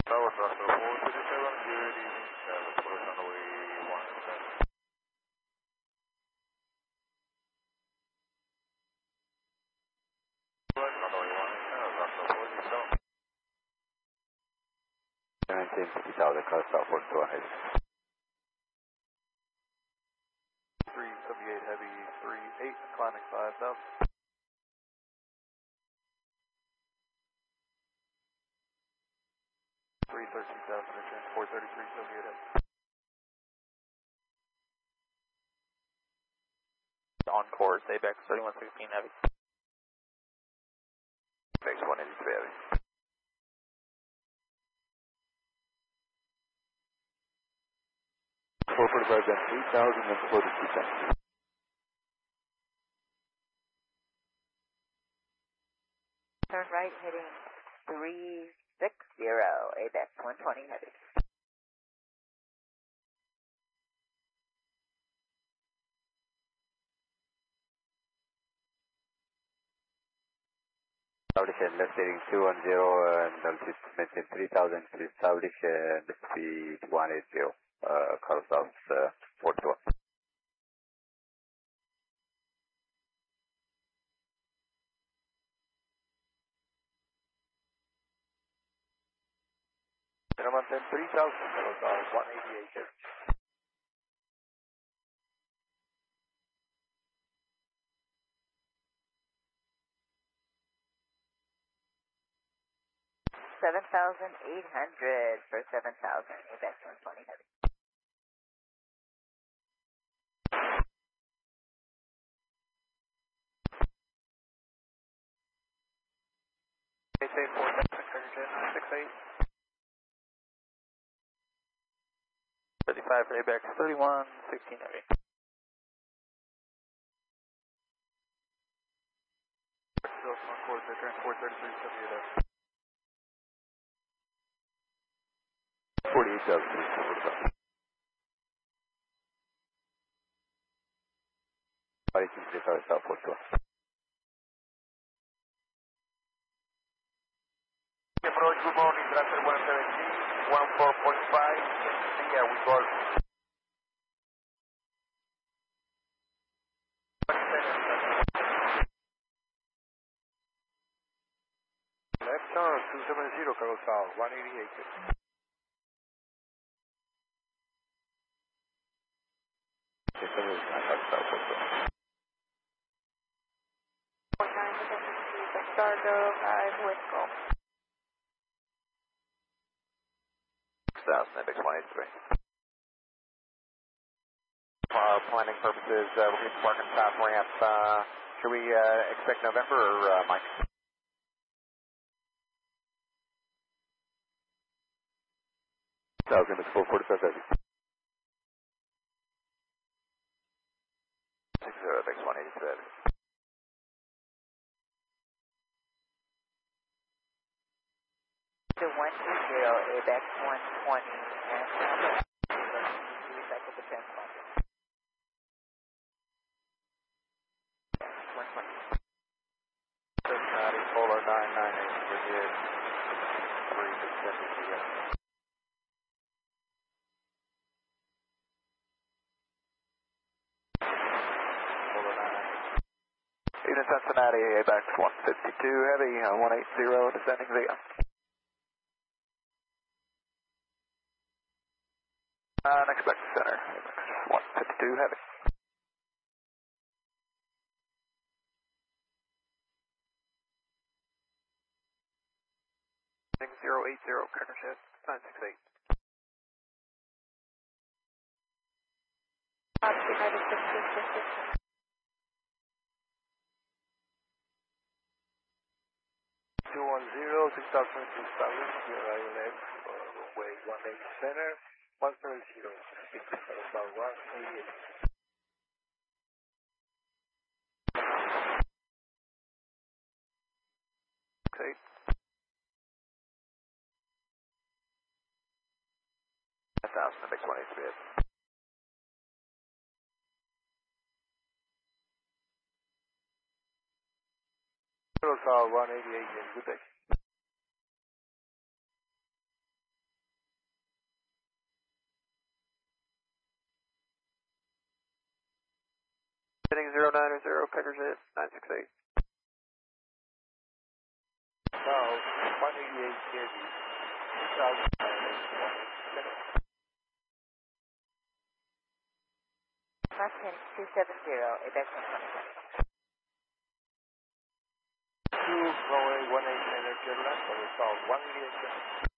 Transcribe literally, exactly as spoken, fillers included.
Tower Russell four thirty-seven, good evening, uh, for runway one seven. Runway one seven, Russell four thirty-seven. nineteen fifty Tower, car stop for two ahead. three seventy-eight Heavy, three eight, climbing five thousand. three thirteen thousand, return four thirty-three, seventy-eight Heavy. On course, ABEX thirty-one sixteen Heavy. ABEX one eighty-three Heavy. four forty-five, then three thousand, then forty-two ten. Turn right heading three six zero, ABEX one twenty Heavy. Establish and left heading two one zero and altitude maintain three thousand, please establish and speed one eighty, uh, car south uh, four two one. Maintain three thousand, one eighty-eight Heavy. seven thousand eight hundred for seven thousand, ABEX one twenty Heavy. eight eight four seven, six eight. thirty-five for ABEX thirty-one sixteen Heavy. Still on course, return four thirty-three, seventy-eight Heavy. forty-eight thousand, please forty-five. forty-two car south four two one. Approach, good morning, Dracer one seventeen, one four point five, yeah, we call. Left turn, two seventy, Cargo South, one eighty-eight. Stargo five Whiskey. six thousand, ABEX one eighty-three. For our planning purposes, uh, we're going to park and top ramp. Uh, should we uh, expect November or uh, Mike? Thousand is four forty-five Heavy. six zero, ABEX one eighty-three. To one two zero, ABEX one twenty, and now recycle the transponder. one twenty. Cincinnati, Polar nine nine eight, Bridget, three to seventy, yeah. Unit Cincinnati, ABEX one fifty-two Heavy, uh, one eighty, descending via. Uh, next back to center, ABEX one fifty-two Heavy. zero eight zero, Kirkner Shed, nine six eight. United fifteen fifty. two one zero, six thousand to establish, your arrival left, uh, runway one eight center, one seven zero, six, about one eighty-eight. Okay. one thousand, ABEX one eighty-three. South one eighty-eight, good day. Heading zero nine zero, Pegasus at nine six eight. Now, one eighty-eight heavy, south center. Mountain two seven zero, A B X one twenty heavy. Two runway one eight center, jet left, south one eighty-eight center.